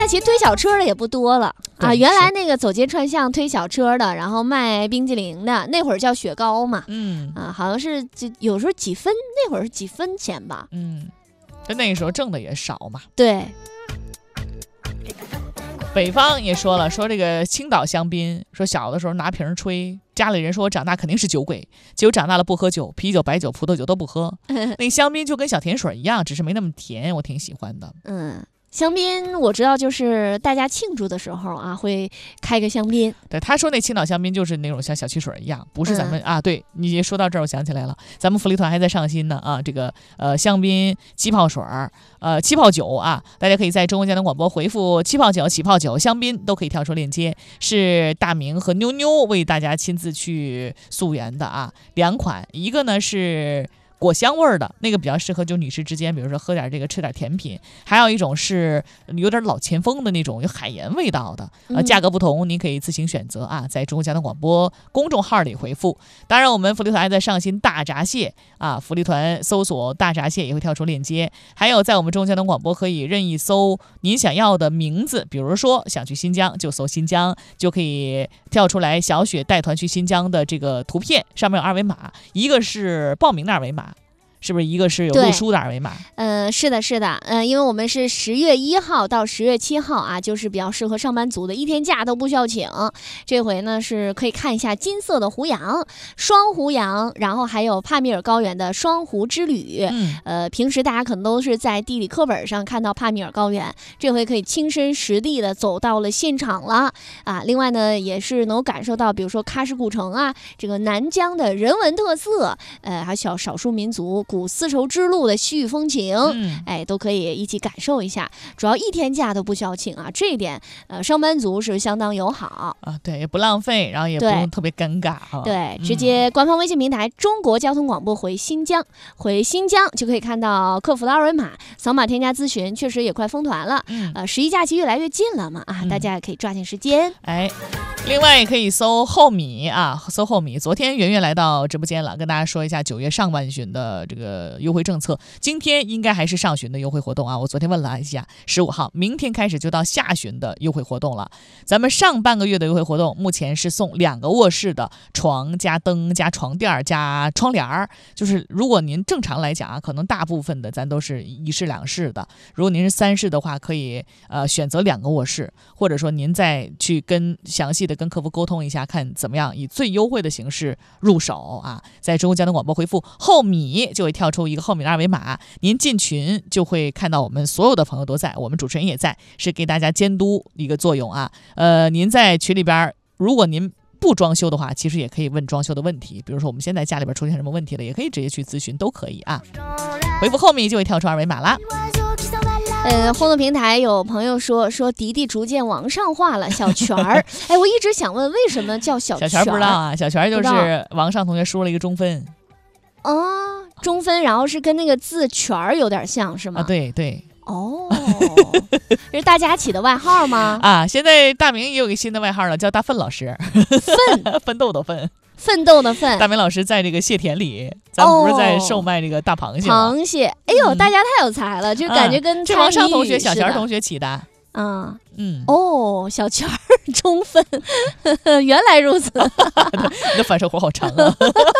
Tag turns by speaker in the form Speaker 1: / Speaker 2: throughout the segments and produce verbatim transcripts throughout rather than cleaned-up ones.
Speaker 1: 那其实推小车的也不多了啊，原来那个走街串巷推小车的，然后卖冰激凌的，那会儿叫雪糕嘛，嗯啊，好像是就有时候几分，那会儿是几分钱吧，
Speaker 2: 嗯，就那个时候挣的也少嘛。
Speaker 1: 对。
Speaker 2: 北方也说了，说这个青岛香槟，说小的时候拿瓶吹，家里人说我长大肯定是酒鬼，结果长大了不喝酒，啤酒、白酒、葡萄酒都不喝。那个香槟就跟小甜水一样，只是没那么甜，我挺喜欢的。
Speaker 1: 嗯。香槟我知道，就是大家庆祝的时候啊，会开个香槟。
Speaker 2: 对，他说那青岛香槟就是那种像小汽水一样，不是咱们、嗯、啊。对，你说到这儿，我想起来了，咱们福利团还在上新呢啊。这个呃香槟气泡水呃气泡酒啊，大家可以在中国交通广播回复气泡酒、起泡酒、香槟都可以跳出链接，是大明和妞妞为大家亲自去溯源的啊。两款，一个呢是果香味儿的那个比较适合就女士之间，比如说喝点这个吃点甜品，还有一种是有点老前锋的那种有海盐味道的，呃，价格不同，您可以自行选择啊，在中国交通广播公众号里回复。当然，我们福利团还在上新大闸蟹啊，福利团搜索大闸蟹也会跳出链接。还有在我们中国交通广播可以任意搜您想要的名字，比如说想去新疆就搜新疆，就可以跳出来小雪带团去新疆的这个图片，上面有二维码，一个是报名的二维码。是不是一个是有录书的二维码？
Speaker 1: 呃，是的，是的，呃，因为我们是十月一号到十月七号啊，就是比较适合上班族的，一天假都不需要请。这回呢是可以看一下金色的胡杨、双胡杨，然后还有帕米尔高原的双湖之旅。嗯，呃，平时大家可能都是在地理课本上看到帕米尔高原，这回可以亲身实地的走到了现场了啊。另外呢，也是能感受到，比如说喀什古城啊，这个南疆的人文特色，呃，还有小少数民族。古丝绸之路的西域风情、嗯，哎，都可以一起感受一下。主要一天假都不需要请啊，这一点呃，上班族是相当友好
Speaker 2: 啊，对，也不浪费，然后也不用特别尴尬
Speaker 1: 啊。对，直接官方微信平台、嗯、中国交通广播回新疆，回新疆就可以看到客服的二维码，扫码添加咨询。确实也快封团了，嗯、呃，十一假期越来越近了嘛啊、嗯，大家也可以抓紧时间。
Speaker 2: 哎，另外也可以搜后米啊，搜后米。昨天圆圆来到直播间了，跟大家说一下九月上半旬的这个。呃，优惠政策，今天应该还是上旬的优惠活动啊！我昨天问了一下，十五号，明天开始就到下旬的优惠活动了。咱们上半个月的优惠活动，目前是送两个卧室的床加灯加床垫加窗帘儿。就是如果您正常来讲啊，可能大部分的咱都是一室两室的。如果您是三室的话，可以呃选择两个卧室，或者说您再去跟详细的跟客服沟通一下，看怎么样以最优惠的形式入手啊。在中国交通广播回复后米就会跳出一个后面的二维码，您进群就会看到我们所有的朋友都在，我们主持人也在，是给大家监督一个作用啊。呃，您在群里边，如果您不装修的话，其实也可以问装修的问题，比如说我们现在家里边出现什么问题了，也可以直接去咨询，都可以啊。回复后面就会跳出二维码啦。
Speaker 1: 呃，互动平台有朋友说说迪迪逐渐王上化了，小泉儿。哎，我一直想问，为什么叫小泉？
Speaker 2: 小泉不知道啊，小泉就是王上同学输了一个中分。
Speaker 1: 哦，中分，然后是跟那个字泉儿有点像，是吗？
Speaker 2: 啊，对对。
Speaker 1: 哦，这是大家起的外号吗？
Speaker 2: 啊，现在大明也有一个新的外号了，叫大粪老师。
Speaker 1: 粪，
Speaker 2: 奋斗的粪。
Speaker 1: 奋斗的奋。
Speaker 2: 大明老师在这个蟹田里，咱不是在售卖这个大螃蟹吗？
Speaker 1: 螃蟹，哎呦，嗯、大家太有才了，就感觉跟
Speaker 2: 这王上同学、小泉同学起的。
Speaker 1: 啊，嗯，哦，小泉儿中分，原来如此，
Speaker 2: 你的反射弧好长啊，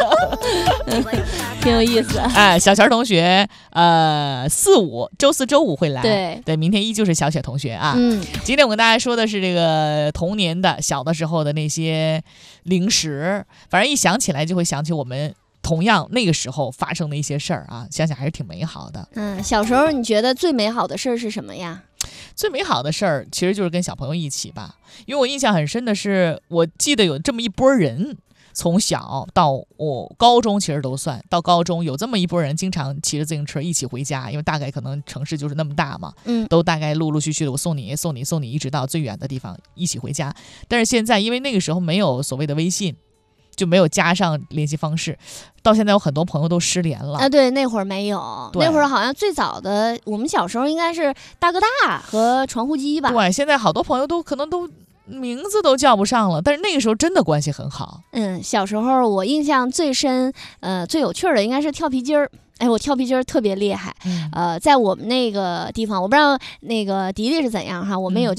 Speaker 1: 挺有意思。
Speaker 2: 哎，小泉同学，呃，四五周四周五会来，
Speaker 1: 对
Speaker 2: 对，明天依旧是小雪同学啊。
Speaker 1: 嗯，
Speaker 2: 今天我跟大家说的是这个童年的小的时候的那些零食，反正一想起来就会想起我们。同样那个时候发生的一些事儿啊，想想还是挺美好的。
Speaker 1: 嗯，小时候你觉得最美好的事儿是什么呀？
Speaker 2: 最美好的事儿其实就是跟小朋友一起吧，因为我印象很深的是，我记得有这么一波人，从小到我高中其实都算，到高中有这么一波人经常骑着自行车一起回家，因为大概可能城市就是那么大嘛，嗯，都大概陆陆续续的我送你送你送你一直到最远的地方一起回家。但是现在因为那个时候没有所谓的微信，就没有加上联系方式，到现在有很多朋友都失联了
Speaker 1: 啊。对，那会儿没有，那会儿好像最早的我们小时候应该是大哥大和传呼机吧。
Speaker 2: 对，现在好多朋友都可能都名字都叫不上了，但是那个时候真的关系很好。
Speaker 1: 嗯，小时候我印象最深，呃，最有趣的应该是跳皮筋儿。哎，我跳皮筋儿特别厉害，嗯、呃，在我们那个地方，我不知道那个迪迪是怎样哈，我们有